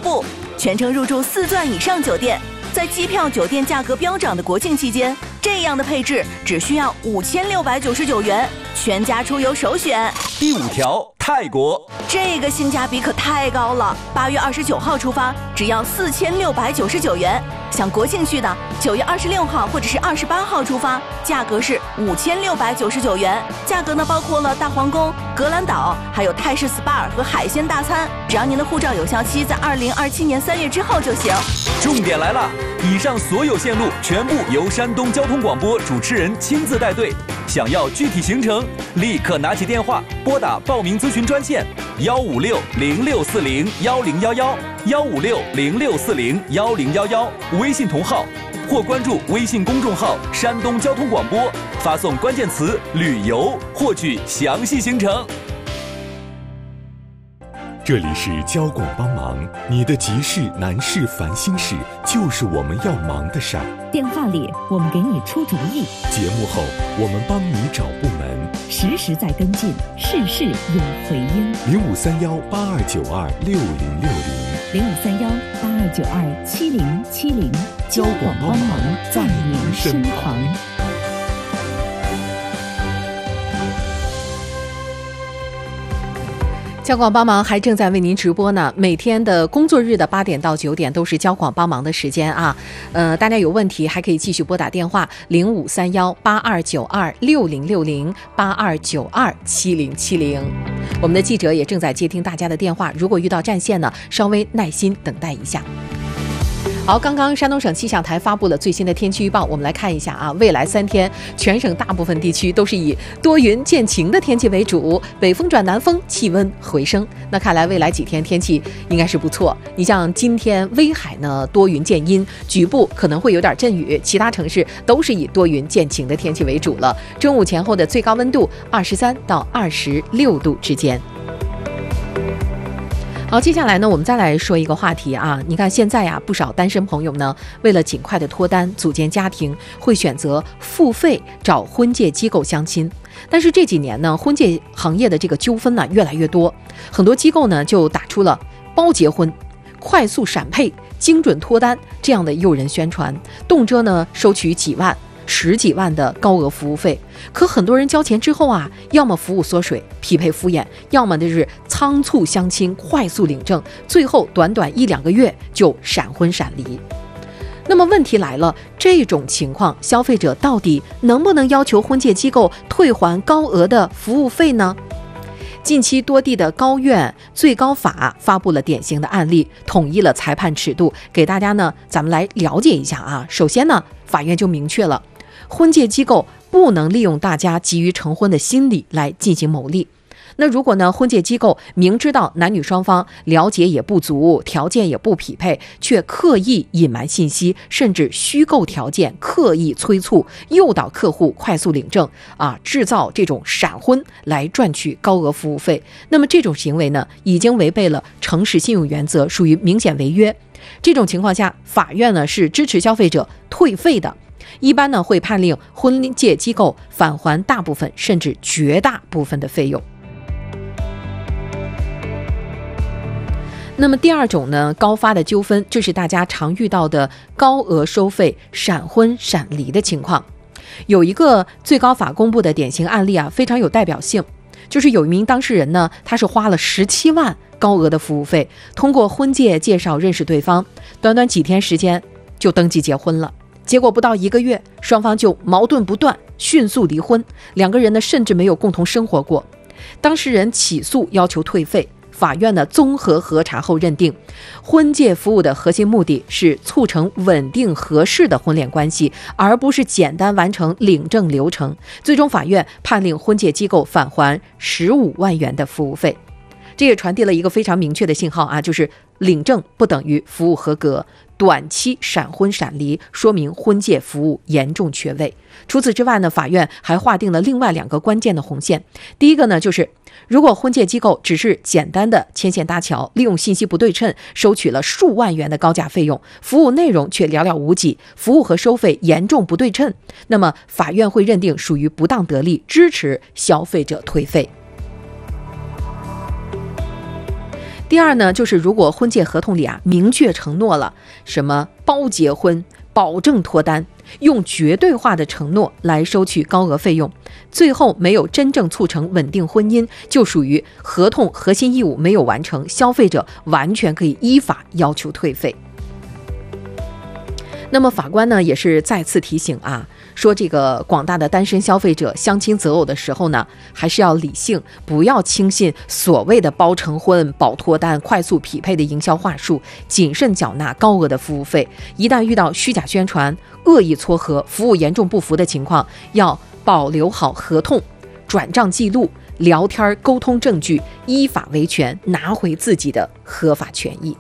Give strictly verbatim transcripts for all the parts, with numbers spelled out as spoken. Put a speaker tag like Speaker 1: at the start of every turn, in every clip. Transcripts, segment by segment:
Speaker 1: 不，全程入住四钻以上酒店，在机票、酒店价格飙涨的国庆期间，这样的配置只需要五千六百九十九元，全家出游首选。
Speaker 2: 第五条，泰国，
Speaker 1: 这个性价比可太高了，八月二十九号出发，只要四千六百九十九元。想国庆去的，九月二十六号或者是二十八号出发，价格是五千六百九十九元。价格呢包括了大皇宫、格兰岛，还有泰式 S P A 和海鲜大餐。只要您的护照有效期在二零二七年三月之后就行。
Speaker 2: 重点来了，以上所有线路全部由山东交通广播主持人亲自带队。想要具体行程，立刻拿起电话拨打报名咨询专线幺五六零六四零幺零幺幺幺五六零六四零幺零幺幺，微信同号，或关注微信公众号山东交通广播，发送关键词旅游获取详细行程。
Speaker 3: 这里是交广帮忙，你的急事难事烦心事就是我们要忙的事儿。
Speaker 4: 电话里我们给你出主意，
Speaker 3: 节目后我们帮你找部门，
Speaker 4: 实时在跟进，事事有回音。
Speaker 3: 零五三幺八二九二六零六零，
Speaker 4: 零五三幺八二九二七零七零，交广帮忙在您身旁。
Speaker 5: 交广帮忙还正在为您直播呢，每天的工作日的八点到九点都是交广帮忙的时间啊。呃，大家有问题还可以继续拨打电话零五三幺八二九二六零六零八二九二七零七零。我们的记者也正在接听大家的电话，如果遇到占线呢，稍微耐心等待一下。好，刚刚山东省气象台发布了最新的天气预报，我们来看一下啊，未来三天全省大部分地区都是以多云见晴的天气为主，北风转南风，气温回升。那看来未来几天天气应该是不错。你像今天威海呢多云见阴，局部可能会有点阵雨，其他城市都是以多云见晴的天气为主了。中午前后的最高温度二十三到二十六度之间。好，接下来呢，我们再来说一个话题啊。你看现在啊，不少单身朋友呢，为了尽快的脱单、组建家庭，会选择付费找婚介机构相亲。但是这几年呢，婚介行业的这个纠纷呢越来越多，很多机构呢就打出了包结婚、快速闪配、精准脱单这样的诱人宣传，动辄呢收取几万、十几万的高额服务费。可很多人交钱之后啊，要么服务缩水、匹配敷衍，要么就是仓促相亲、快速领证，最后短短一两个月就闪婚闪离。那么问题来了，这种情况消费者到底能不能要求婚介机构退还高额的服务费呢？近期多地的高院、最高法发布了典型的案例，统一了裁判尺度，给大家呢咱们来了解一下啊。首先呢，法院就明确了，婚介机构不能利用大家急于成婚的心理来进行牟利。那如果呢，婚介机构明知道男女双方了解也不足，条件也不匹配，却刻意隐瞒信息，甚至虚构条件，刻意催促、诱导客户快速领证啊，制造这种闪婚来赚取高额服务费，那么这种行为呢，已经违背了诚实信用原则，属于明显违约。这种情况下，法院呢是支持消费者退费的。一般呢会判令婚介机构返还大部分甚至绝大部分的费用。那么第二种呢，高发的纠纷，这是大家常遇到的高额收费闪婚闪离的情况。有一个最高法公布的典型案例啊，非常有代表性，就是有一名当事人呢，他是花了十七万高额的服务费，通过婚介介绍认识对方，短短几天时间就登记结婚了。结果不到一个月，双方就矛盾不断，迅速离婚，两个人呢甚至没有共同生活过。当事人起诉要求退费，法院呢综合核查后认定，婚介服务的核心目的是促成稳定合适的婚恋关系，而不是简单完成领证流程。最终法院判令婚介机构返还十五万元的服务费。这也传递了一个非常明确的信号啊，就是领证不等于服务合格，短期闪婚闪离说明婚介服务严重缺位。除此之外呢，法院还划定了另外两个关键的红线。第一个呢，就是如果婚介机构只是简单的牵线搭桥，利用信息不对称收取了数万元的高价费用，服务内容却寥寥无几，服务和收费严重不对称，那么法院会认定属于不当得利，支持消费者退费。 第二呢，就是如果婚介合同里啊明确承诺了什么包结婚、保证脱单，用绝对化的承诺来收取高额费用，最后没有真正促成稳定婚姻，就属于合同核心义务没有完成，消费者完全可以依法要求退费。那么法官呢也是再次提醒啊，说这个广大的单身消费者相亲择偶的时候呢，还是要理性，不要轻信所谓的包成婚、保脱单、快速匹配的营销话术，谨慎缴纳高额的服务费。一旦遇到虚假宣传、恶意撮合、服务严重不符的情况，要保留好合同、转账记录、聊天沟通证据，依法维权，拿回自己的合法权益。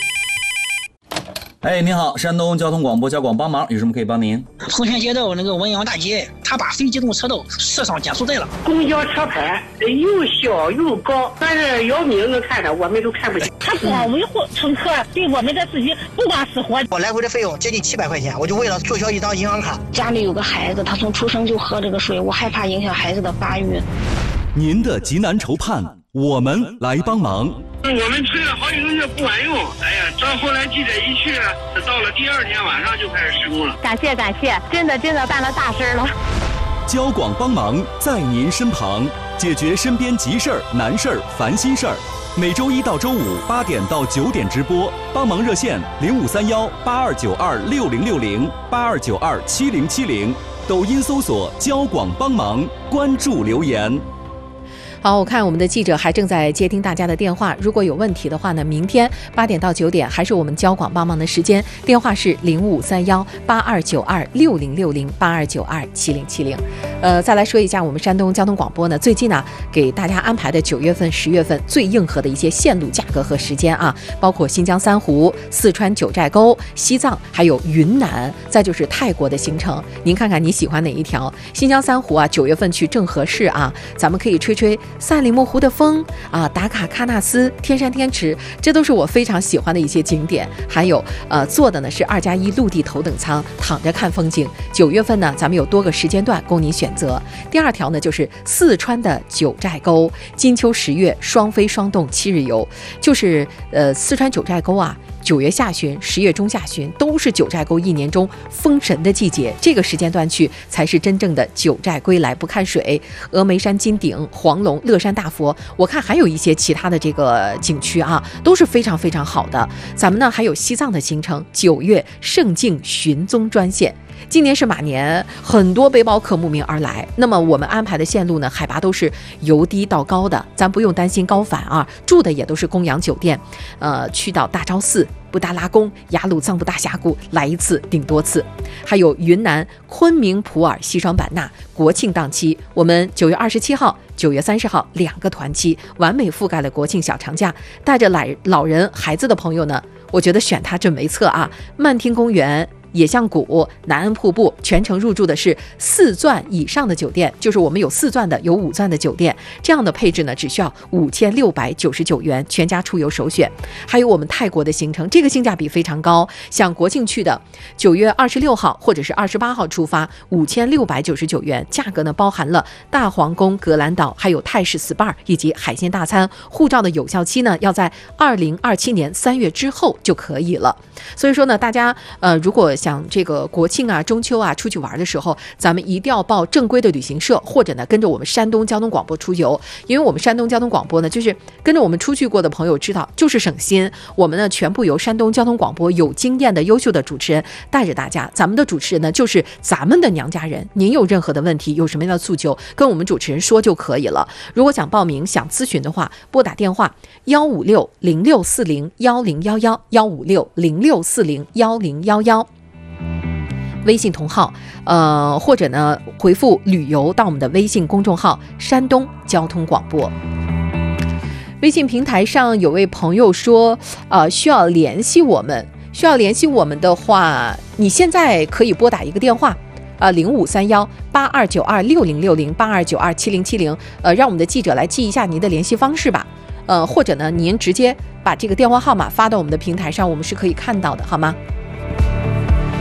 Speaker 2: 哎，您好，山东交通广播交广帮忙，有什么可以帮您？
Speaker 6: 丰泉街道那个文阳大街，他把非机动车道设上减速带了。
Speaker 7: 公交车牌又小又高，但是姚明能看的，我们都看不见。
Speaker 8: 他光维护乘客，对我们的自己不管死活。
Speaker 6: 我来回的费用接近七百块钱，我就为了注销一张银行卡。
Speaker 8: 家里有个孩子，他从出生就喝这个水，我害怕影响孩子的发育。
Speaker 2: 您的急难愁盼，我们来帮忙。
Speaker 7: 我们吹了好几个月不管用，哎呀，到后来记者一去，到了第二天晚上就开始施工了。
Speaker 8: 感谢感谢，真的真的办了大事了。
Speaker 2: 交广帮忙在您身旁，解决身边急事儿、难事儿、烦心事儿。每周一到周五八点到九点直播，帮忙热线零五三幺八二九二六零六零八二九二七零七零，抖音搜索交广帮忙，关注留言。
Speaker 5: 好，我看我们的记者还正在接听大家的电话，如果有问题的话呢，明天八点到九点还是我们交广帮忙的时间，电话是零五三幺八二九二六零六零八二九二七零七零。呃，再来说一下我们山东交通广播呢，最近呢给大家安排的九月份、十月份最硬核的一些线路价格和时间啊，包括新疆三湖、四川九寨沟、西藏，还有云南，再就是泰国的行程。您看看你喜欢哪一条？新疆三湖啊，九月份去正合适啊，咱们可以吹吹赛里木湖的风啊，打卡喀纳斯、天山天池，这都是我非常喜欢的一些景点。还有呃，坐的呢是二加一陆地头等舱，躺着看风景。九月份呢，咱们有多个时间段供您选择。第二条呢，就是四川的九寨沟，金秋十月双飞双动七日游，就是呃四川九寨沟啊。九月下旬、十月中下旬都是九寨沟一年中封神的季节，这个时间段去才是真正的九寨归来不看水。峨眉山金顶、黄龙、乐山大佛，我看还有一些其他的这个景区啊，都是非常非常好的。咱们呢还有西藏的行程，九月圣境寻踪专线。今年是马年，很多背包客慕名而来。那么我们安排的线路呢，海拔都是由低到高的，咱不用担心高反啊。住的也都是供养酒店，呃，去到大昭寺、布达拉宫、雅鲁藏布大峡谷，来一次顶多次。还有云南昆明、普洱、西双版纳国庆档期，我们九月二十七号、九月三十号两个团期，完美覆盖了国庆小长假。带着老老人、孩子的朋友呢，我觉得选它真没错啊。漫天公园、野象谷、南安瀑布，全程入住的是四钻以上的酒店，就是我们有四钻的，有五钻的酒店，这样的配置呢，只需要五千六百九十九元，全家出游首选。还有我们泰国的行程，这个性价比非常高，像国庆去的，九月二十六号或者是二十八号出发，五千六百九十九元，价格呢包含了大皇宫、格兰岛，还有泰式 S P A 以及海鲜大餐。护照的有效期呢，要在二零二七年三月之后就可以了。所以说呢，大家呃，如果想这个国庆啊、中秋啊出去玩的时候，咱们一定要报正规的旅行社，或者呢跟着我们山东交通广播出游。因为我们山东交通广播呢，就是跟着我们出去过的朋友知道，就是省心。我们呢全部由山东交通广播有经验的优秀的主持人带着大家。咱们的主持人呢就是咱们的娘家人，您有任何的问题，有什么样的诉求，跟我们主持人说就可以了。如果想报名、想咨询的话，拨打电话幺五六零六四零幺零幺幺幺五六零六四零幺零幺幺。微信同号，呃，或者呢回复旅游到我们的微信公众号山东交通广播。微信平台上有位朋友说，呃，需要联系我们，需要联系我们的话，你现在可以拨打一个电话，啊，零五三幺八二九二六零六零八二九二七零七零，呃，让我们的记者来记一下您的联系方式吧，呃，或者呢，您直接把这个电话号码发到我们的平台上，我们是可以看到的，好吗？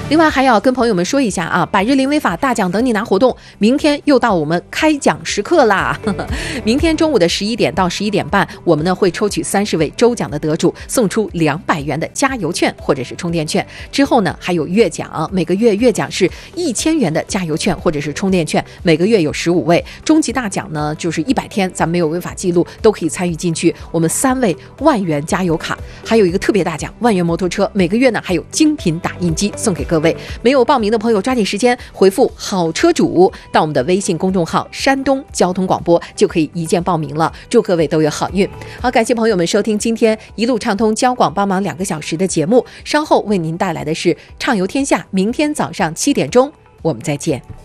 Speaker 5: 另外还要跟朋友们说一下啊，百日零违法大奖等你拿活动，明天又到我们开奖时刻啦！明天中午的十一点到十一点半，我们呢会抽取三十位周奖的得主，送出两百元的加油券或者是充电券。之后呢还有月奖，每个月月奖是一千元的加油券或者是充电券，每个月有十五位。终极大奖呢就是一百天，咱没有违法记录都可以参与进去。我们三位万元加油卡，还有一个特别大奖万元摩托车，每个月呢还有精品打印机送给各位。各位没有报名的朋友，抓紧时间回复好车主到我们的微信公众号山东交通广播，就可以一键报名了。祝各位都有好运。好，感谢朋友们收听今天一路畅通交广帮忙两个小时的节目，稍后为您带来的是畅游天下，明天早上七点钟我们再见。